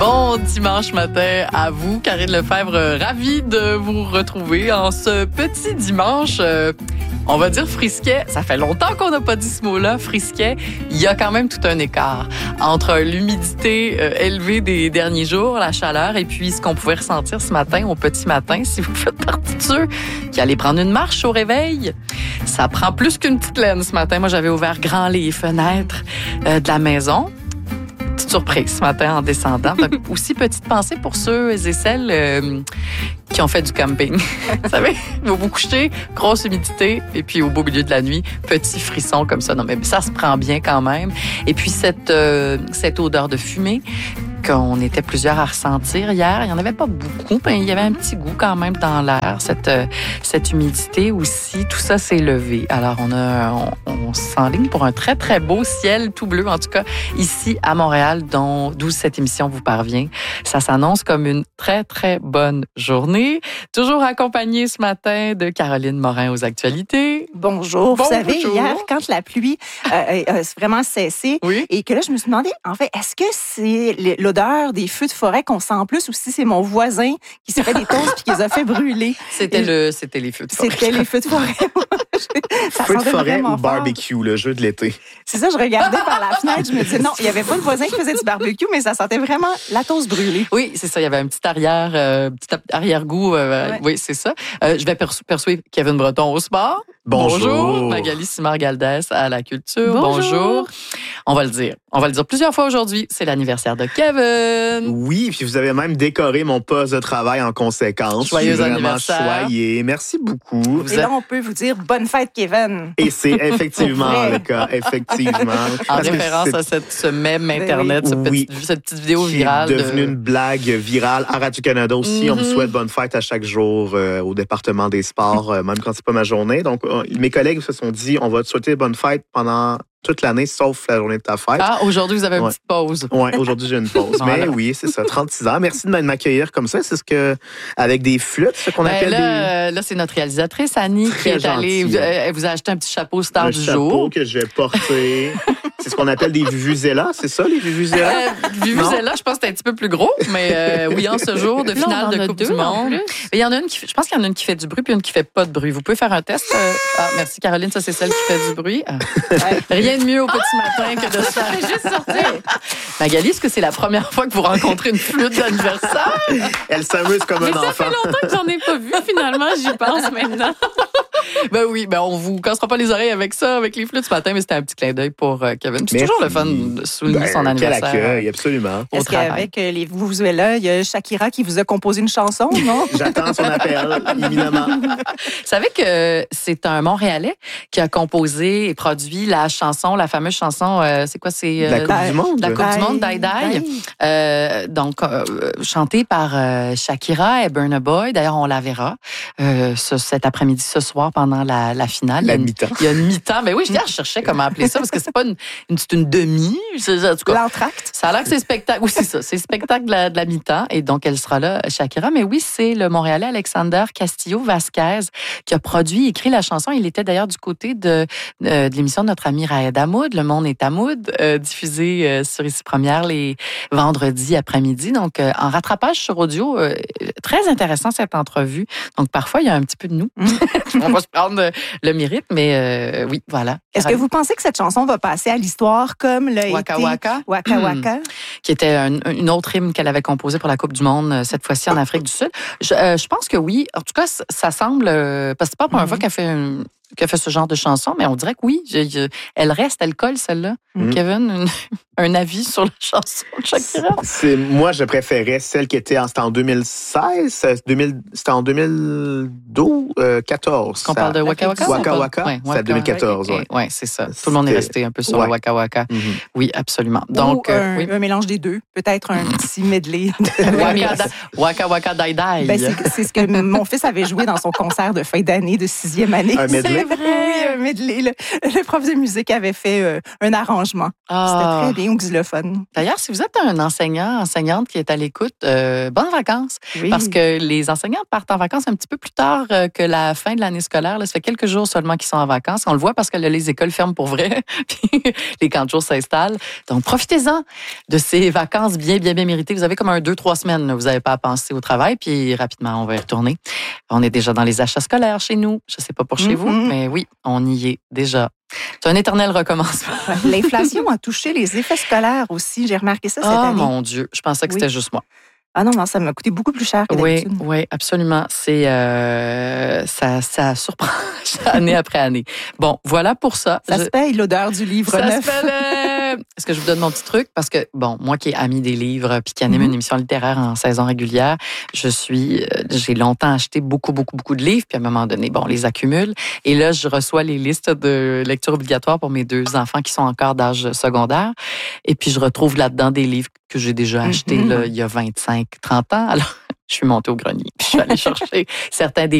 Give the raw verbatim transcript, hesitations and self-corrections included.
Bon dimanche matin à vous. Karine Lefebvre, ravie de vous retrouver en ce petit dimanche, euh, on va dire frisquet. Ça fait longtemps qu'on n'a pas dit ce mot-là, frisquet. Il y a quand même tout un écart entre l'humidité euh, élevée des derniers jours, la chaleur, et puis ce qu'on pouvait ressentir ce matin, au petit matin, si vous faites partie de ceux qui allaient prendre une marche au réveil. Ça prend plus qu'une petite laine ce matin. Moi, j'avais ouvert grand les fenêtres euh, de la maison. Petite surprise ce matin en descendant. Aussi, petite pensée pour ceux et celles euh, qui ont fait du camping. Vous savez, vous vous couchez, grosse humidité, et puis au beau milieu de la nuit, petit frisson comme ça. Non, mais ça se prend bien quand même. Et puis, cette, euh, cette odeur de fumée qu'on était plusieurs à ressentir hier. Il n'y en avait pas beaucoup, mais il y avait un petit goût quand même dans l'air. Cette, euh, cette humidité aussi, tout ça s'est levé. Alors, on, a, on, on s'enligne pour un très, très beau ciel tout bleu, en tout cas, ici à Montréal, dont, d'où cette émission vous parvient. Ça s'annonce comme une très, très bonne journée. Toujours accompagnée ce matin de Caroline Morin aux actualités. Bonjour. Bonjour. Vous savez, hier, quand la pluie euh, a vraiment cessé, oui. et que là, je me suis demandé, en fait, est-ce que c'est l'odeur des feux de forêt qu'on sent en plus, ou si c'est mon voisin qui s'est fait des toasts puis qui les a fait brûler? C'était, le, c'était les feux de forêt. C'était les feux de forêt. Ça feu de forêt ou fort. barbecue, le jeu de l'été. C'est ça, je regardais par la fenêtre, je me disais, non, il n'y avait pas le voisin qui faisait du barbecue, mais ça sentait vraiment la toast brûlée. Oui, c'est ça, il y avait un petit arrière, euh, petit arrière-goût. Euh, ouais. Oui, c'est ça. Euh, je vais perso- persuader Kevin Breton au sport. Bonjour. Bonjour. Magali Simard-Galdès à la culture. Bonjour. Bonjour. On va le dire. On va le dire plusieurs fois aujourd'hui. C'est l'anniversaire de Kevin. Oui, puis vous avez même décoré mon poste de travail en conséquence. Joyeux Je suis vraiment anniversaire. Choyé. Merci beaucoup. Vous Et êtes... là, on peut vous dire bonne fête, Kevin. Et c'est effectivement le cas, effectivement. En Parce que référence c'est à cette, ce mème Internet, ce oui. petit, cette petite vidéo qui virale. est devenue de... une blague virale à Radio-Canada aussi. Mm-hmm. On me souhaite bonne fête à chaque jour euh, au département des sports, euh, même quand c'est pas ma journée. Donc, euh, mes collègues se sont dit, on va te souhaiter bonne fête pendant toute l'année, sauf la journée de ta fête. Ah, aujourd'hui, vous avez une ouais. petite pause. Oui, aujourd'hui, j'ai une pause. Voilà. Mais oui, c'est ça, trente-six ans. Merci de m'accueillir comme ça. C'est ce que, avec des flûtes, ce qu'on Ben appelle là, des... là, c'est notre réalisatrice, Annie, Très qui est allée. gentille. Elle vous a acheté un petit chapeau star Le du chapeau jour. que je vais porter. C'est ce qu'on appelle des vuvuzelas, c'est ça, les vuvuzelas? Euh, Vuvuzela, je pense que c'était un petit peu plus gros, mais euh, oui, en ce jour de finale Là, de Coupe du Monde. Il y en a une qui, je pense qu'il y en a une qui fait du bruit puis une qui fait pas de bruit. Vous pouvez faire un test. Euh, ah, merci Caroline, ça c'est celle qui fait du bruit. Ah. Rien de mieux au petit matin que de se faire juste sortir. Magali, est-ce que c'est la première fois que vous rencontrez une flûte d'anniversaire? Elle s'amuse comme Mais un ça enfant. fait longtemps que j'en ai pas vu, finalement, j'y pense maintenant. Ben oui, ben on vous cassera pas les oreilles avec ça, avec les flûtes ce matin, mais c'était un petit clin d'œil pour euh, Kevin. C'est Merci. toujours le fun de souligner Ben, son anniversaire. Quel accueil, absolument. Au Est-ce travail. qu'avec euh, les Vuvuzelas, il y a Shakira qui vous a composé une chanson, non? J'attends son appel, évidemment. Vous savez que c'est un Montréalais qui a composé et produit la chanson, la fameuse chanson, euh, c'est quoi, c'est... La euh, Coupe du Monde. la Coupe du Monde, Die Die. Euh, donc, euh, chantée par euh, Shakira et Burna Boy. D'ailleurs, on la verra euh, ce, cet après-midi, ce soir, pendant la, la finale. La Il y a une- mi-temps. Il y a une mi-temps. Mais oui, je, je cherchais comment appeler ça, parce que c'est pas une, une, c'est une demi. C'est- En tout cas, L'entracte. ça a l'air que c'est spectacle. Oui, c'est ça. C'est spectacle de la, de la mi-temps. Et donc, elle sera là, Shakira. Mais oui, c'est le Montréalais Alexander Castillo Vasquez qui a produit, écrit la chanson. Il était d'ailleurs du côté de, euh, de l'émission de notre ami Raed Hamoud, Le Monde est Hamoud, euh, diffusée euh, sur Ici Première les vendredis après-midi. Donc, euh, en rattrapage sur audio, euh, très intéressant cette entrevue. Donc, parfois, il y a un petit peu de nous. On va se prendre euh, le mérite, mais euh, oui, voilà. Est-ce que vous pensez que cette chanson va passer à l'histoire comme l'a Waka été Waka? Waka Waka? Qui était un- une autre hymne qu'elle avait composée pour la Coupe du Monde, euh, cette fois-ci en Afrique du Sud. Je, euh, je pense que oui. En tout cas, ça, ça semble... euh, parce que c'est pas la première Mhm. fois qu'elle fait, un- qu'elle fait ce genre de chanson, mais on dirait que oui. Je- je- elle reste, elle colle, celle-là. Mhm. Kevin, une- un avis sur la chanson de Shakira? C'est, moi, je préférais celle qui était en, c'était en deux mille seize, deux mille, c'était en deux mille douze, euh, quatorze. Est-ce qu'on parle de Waka Waka? Waka ou pas? Waka, Ouais, c'est à deux mille quatorze, ok, ouais. ok. Ouais, c'est ça. Tout le monde est C'était- resté un peu sur ouais. le Waka Waka. Mhm. Oui, absolument. Donc, Ou euh, un, oui. un mélange des deux. Peut-être un petit medley. de- Waka, da- Waka Waka Die Die. Ben, c'est, c'est ce que mon fils avait joué dans son concert de fin d'année de sixième année. Un medley? C'est vrai. Oui, un medley. Le, le prof de musique avait fait euh, un arrangement. Ah. C'était très bien au xylophone. D'ailleurs, si vous êtes un enseignant, enseignante qui est à l'écoute, euh, bonnes vacances. Oui. Parce que les enseignants partent en vacances un petit peu plus tard euh, que la fin de l'année scolaire. Là, ça fait quelques jours seulement qu'ils sont en vacances. On le voit parce que là, les écoles ferment pour vrai. Puis les camps de jour s'installent. Donc, profitez-en de ces vacances bien, bien, bien méritées. Vous avez comme un deux, trois semaines. Là. Vous n'avez pas à penser au travail. Puis rapidement, on va y retourner. On est déjà dans les achats scolaires chez nous. Je ne sais pas pour chez Mm-hmm. vous, mais oui, on y est déjà. C'est un éternel recommencement. L'inflation a touché les effets scolaires aussi. J'ai remarqué ça cette Oh année. mon Dieu, je pensais que Oui. c'était juste moi. Ah non, non, ça m'a coûté beaucoup plus cher que Oui, d'habitude. oui, absolument. C'est euh, ça, ça surprend année après année. Bon, voilà pour ça. Ça Je- se paye l'odeur du livre ça neuf. se fait le- Est-ce que je vous donne mon petit truc? Parce que, bon, moi qui est amie des livres puis qui anime Mhm. une émission littéraire en saison régulière, je suis, euh, j'ai longtemps acheté beaucoup, beaucoup, beaucoup de livres, puis à un moment donné, bon, on les accumule. Et là, je reçois les listes de lecture obligatoire pour mes deux enfants qui sont encore d'âge secondaire. Et puis, je retrouve là-dedans des livres que j'ai déjà achetés Mhm. là, il y a vingt-cinq, trente ans. Alors, je suis montée au grenier. Puis je suis allée chercher certains des